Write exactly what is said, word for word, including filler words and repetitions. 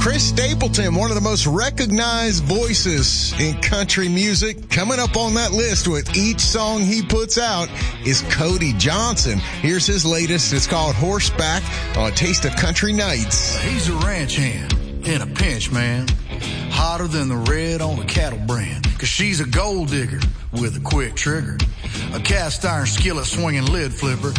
Chris Stapleton, one of the most recognized voices in country music. Coming up on that list with each song he puts out is Cody Johnson. Here's his latest. It's called Horseback on Taste of Country Nights. He's a ranch hand in a pinch, man. Hotter than the red on a cattle brand. Cause she's a gold digger with a quick trigger. A cast iron skillet swinging lid flipper.